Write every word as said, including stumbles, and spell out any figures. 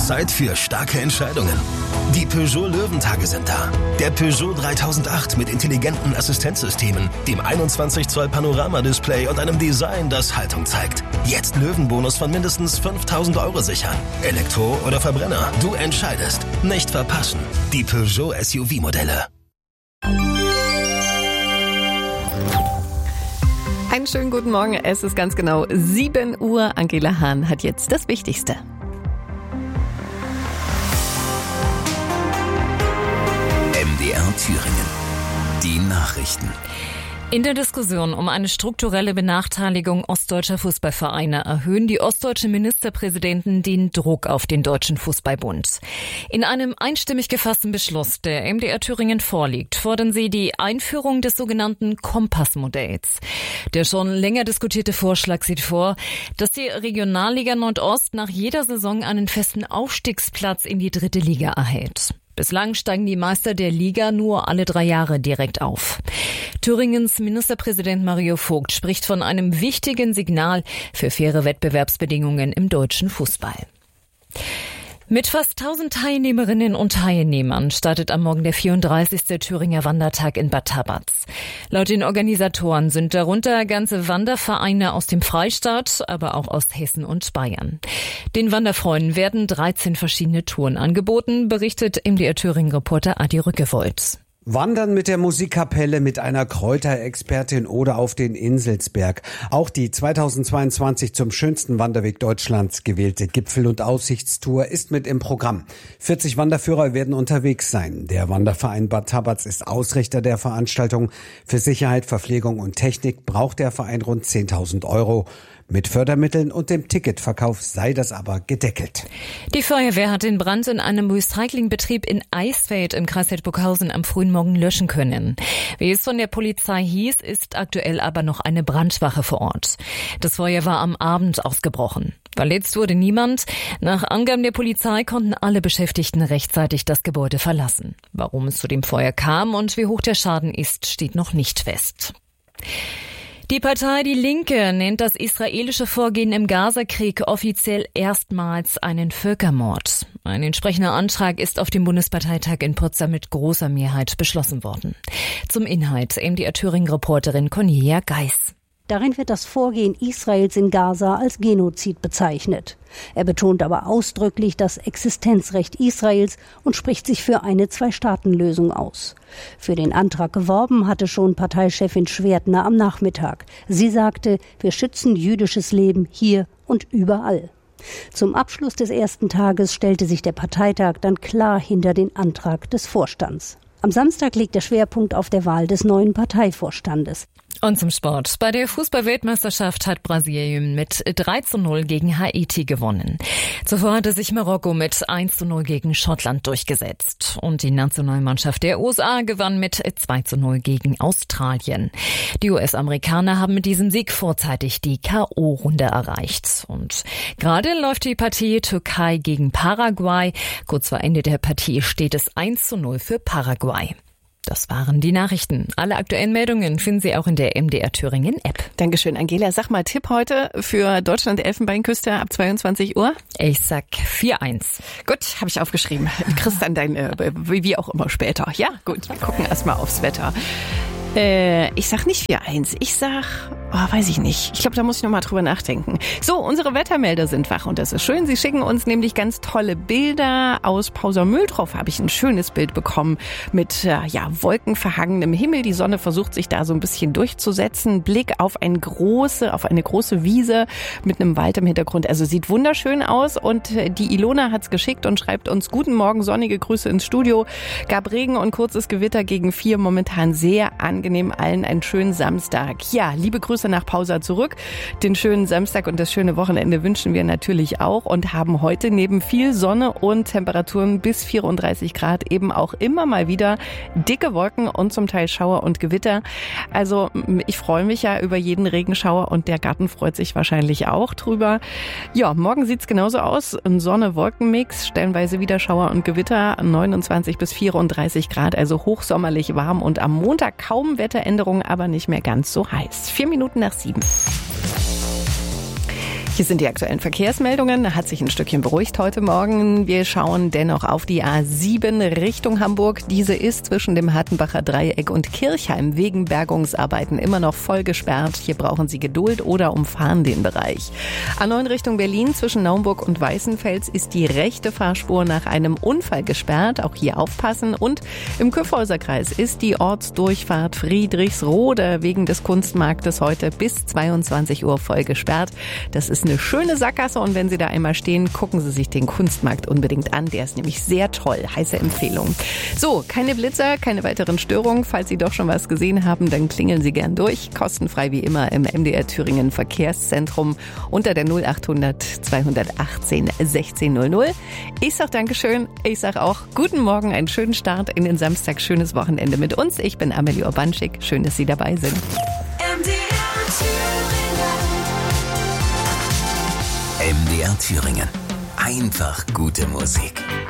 ist Zeit für starke Entscheidungen. Die Peugeot Löwentage sind da. Der Peugeot dreitausendacht mit intelligenten Assistenzsystemen, dem einundzwanzig Zoll Panoramadisplay und einem Design, das Haltung zeigt. Jetzt Löwenbonus von mindestens fünftausend Euro sichern. Elektro oder Verbrenner, du entscheidest. Nicht verpassen. Die Peugeot S U V-Modelle. Einen schönen guten Morgen. Es ist ganz genau sieben Uhr. Angela Hahn hat jetzt das Wichtigste. M D R Thüringen. Die Nachrichten. In der Diskussion um eine strukturelle Benachteiligung ostdeutscher Fußballvereine erhöhen die ostdeutschen Ministerpräsidenten den Druck auf den Deutschen Fußballbund. In einem einstimmig gefassten Beschluss, der M D R Thüringen vorliegt, fordern sie die Einführung des sogenannten Kompassmodells. Der schon länger diskutierte Vorschlag sieht vor, dass die Regionalliga Nordost nach jeder Saison einen festen Aufstiegsplatz in die dritte Liga erhält. Bislang steigen die Meister der Liga nur alle drei Jahre direkt auf. Thüringens Ministerpräsident Mario Vogt spricht von einem wichtigen Signal für faire Wettbewerbsbedingungen im deutschen Fußball. Mit fast tausend Teilnehmerinnen und Teilnehmern startet am Morgen der vierunddreißigste Thüringer Wandertag in Bad Tabatz. Laut den Organisatoren sind darunter ganze Wandervereine aus dem Freistaat, aber auch aus Hessen und Bayern. Den Wanderfreunden werden dreizehn verschiedene Touren angeboten, berichtet M D R Thüringen-Reporter Adi Rückewold. Wandern mit der Musikkapelle, mit einer Kräuterexpertin oder auf den Inselsberg. Auch die zweitausendzweiundzwanzig zum schönsten Wanderweg Deutschlands gewählte Gipfel- und Aussichtstour ist mit im Programm. vierzig Wanderführer werden unterwegs sein. Der Wanderverein Bad Tabatz ist Ausrichter der Veranstaltung. Für Sicherheit, Verpflegung und Technik braucht der Verein rund zehntausend Euro. Mit Fördermitteln und dem Ticketverkauf sei das aber gedeckelt. Die Feuerwehr hat den Brand in einem Recyclingbetrieb in Eisfeld im Kreis Hildburghausen am frühen Morgen löschen können. Wie es von der Polizei hieß, ist aktuell aber noch eine Brandwache vor Ort. Das Feuer war am Abend ausgebrochen. Verletzt wurde niemand. Nach Angaben der Polizei konnten alle Beschäftigten rechtzeitig das Gebäude verlassen. Warum es zu dem Feuer kam und wie hoch der Schaden ist, steht noch nicht fest. Die Partei Die Linke nennt das israelische Vorgehen im Gazakrieg offiziell erstmals einen Völkermord. Ein entsprechender Antrag ist auf dem Bundesparteitag in Potsdam mit großer Mehrheit beschlossen worden. Zum Inhalt M D R Thüringen-Reporterin Cornelia Geis. Darin wird das Vorgehen Israels in Gaza als Genozid bezeichnet. Er betont aber ausdrücklich das Existenzrecht Israels und spricht sich für eine Zwei-Staaten-Lösung aus. Für den Antrag geworben hatte schon Parteichefin Schwertner am Nachmittag. Sie sagte, wir schützen jüdisches Leben hier und überall. Zum Abschluss des ersten Tages stellte sich der Parteitag dann klar hinter den Antrag des Vorstands. Am Samstag liegt der Schwerpunkt auf der Wahl des neuen Parteivorstandes. Und zum Sport. Bei der Fußball-Weltmeisterschaft hat Brasilien mit drei zu null gegen Haiti gewonnen. Zuvor hatte sich Marokko mit eins zu null gegen Schottland durchgesetzt. Und die Nationalmannschaft der U S A gewann mit zwei zu null gegen Australien. Die U S-Amerikaner haben mit diesem Sieg vorzeitig die K O-Runde erreicht. Und gerade läuft die Partie Türkei gegen Paraguay. Kurz vor Ende der Partie steht es eins zu null für Paraguay. Das waren die Nachrichten. Alle aktuellen Meldungen finden Sie auch in der M D R Thüringen App. Dankeschön, Angela. Sag mal, Tipp heute für Deutschland-Elfenbeinküste ab zweiundzwanzig Uhr? Ich sag vier eins. Gut, habe ich aufgeschrieben. Du kriegst dann dein, äh, wie auch immer später. Ja, gut, wir gucken erstmal aufs Wetter. Äh, ich sag nicht vier eins. Ich sag, oh, weiß ich nicht. Ich glaube, da muss ich noch mal drüber nachdenken. So, unsere Wettermelder sind wach und das ist schön. Sie schicken uns nämlich ganz tolle Bilder. Aus Pausermühldorf habe ich ein schönes Bild bekommen mit äh, ja, wolkenverhangenem Himmel. Die Sonne versucht sich da so ein bisschen durchzusetzen. Blick auf eine große, auf eine große Wiese mit einem Wald im Hintergrund. Also sieht wunderschön aus und äh, die Ilona hat's geschickt und schreibt uns guten Morgen, sonnige Grüße ins Studio. Gab Regen und kurzes Gewitter gegen vier. Momentan sehr angenehm. Angenehm allen einen schönen Samstag. Ja, liebe Grüße nach Pausa zurück. Den schönen Samstag und das schöne Wochenende wünschen wir natürlich auch und haben heute neben viel Sonne und Temperaturen bis vierunddreißig Grad eben auch immer mal wieder dicke Wolken und zum Teil Schauer und Gewitter. Also ich freue mich ja über jeden Regenschauer und der Garten freut sich wahrscheinlich auch drüber. Ja, morgen sieht's genauso aus. Ein Sonne-Wolken-Mix, stellenweise wieder Schauer und Gewitter, neunundzwanzig bis vierunddreißig Grad, also hochsommerlich warm und am Montag kaum Wetteränderungen, aber nicht mehr ganz so heiß. Vier Minuten nach sieben. Hier sind die aktuellen Verkehrsmeldungen. Hat sich ein Stückchen beruhigt heute Morgen. Wir schauen dennoch auf die A sieben Richtung Hamburg. Diese ist zwischen dem Hartenbacher Dreieck und Kirchheim wegen Bergungsarbeiten immer noch voll gesperrt. Hier brauchen Sie Geduld oder umfahren den Bereich. A neun Richtung Berlin zwischen Naumburg und Weißenfels ist die rechte Fahrspur nach einem Unfall gesperrt. Auch hier aufpassen. Und im Kyffhäuserkreis ist die Ortsdurchfahrt Friedrichsroda wegen des Kunstmarktes heute bis zweiundzwanzig Uhr voll gesperrt. Das ist eine schöne Sackgasse und wenn Sie da einmal stehen, gucken Sie sich den Kunstmarkt unbedingt an. Der ist nämlich sehr toll. Heiße Empfehlung. So, keine Blitzer, keine weiteren Störungen. Falls Sie doch schon was gesehen haben, dann klingeln Sie gern durch. Kostenfrei wie immer im M D R Thüringen Verkehrszentrum unter der null achthundert zweihundertachtzehn sechzehn null null. Ich sag Dankeschön. Ich sag auch guten Morgen, einen schönen Start in den Samstag, schönes Wochenende mit uns. Ich bin Amelie Urbanschik. Schön, dass Sie dabei sind. M D R Thüringen. M D R Thüringen. Einfach gute Musik.